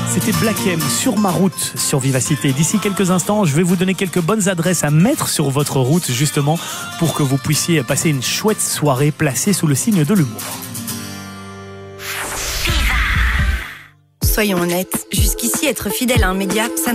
C'était Black M sur ma route sur Vivacité. D'ici quelques instants, je vais vous donner quelques bonnes adresses à mettre sur votre route justement pour que vous puissiez passer une chouette soirée placée sous le signe de l'humour. Soyons honnêtes, jusqu'ici être fidèle à un média, ça